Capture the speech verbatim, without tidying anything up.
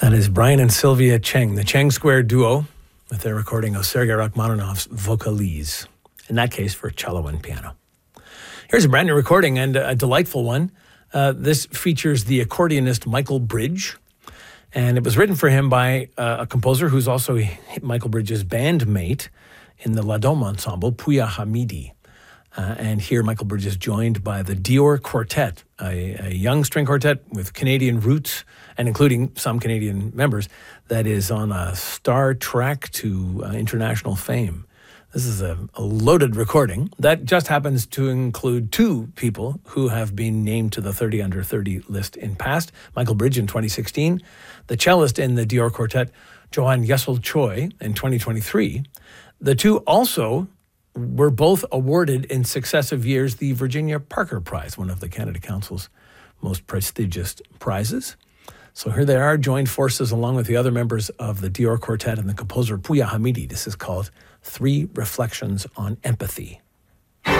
That is Brian and Sylvia Cheng, the Cheng Square Duo, with their recording of Sergei Rachmaninoff's Vocalise, in that case for cello and piano. Here's a brand new recording and a delightful one. Uh, this features the accordionist Michael Bridge, and it was written for him by uh, a composer who's also Michael Bridge's bandmate in the La Dome Ensemble, Pouya Hamidi. Uh, and here Michael Bridge is joined by the Dior Quartet, a, a young string quartet with Canadian roots and including some Canadian members that is on a star track to uh, international fame. This is a, a loaded recording that just happens to include two people who have been named to the thirty under thirty list in past. Michael Bridge in twenty sixteen, the cellist in the Dior Quartet, Johan Yesel Choi, in twenty twenty-three. The two also were both awarded in successive years the Virginia Parker Prize, one of the Canada Council's most prestigious prizes. So here they are, joined forces along with the other members of the Dior Quartet and the composer Pouya Hamidi. This is called Three Reflections on Empathy.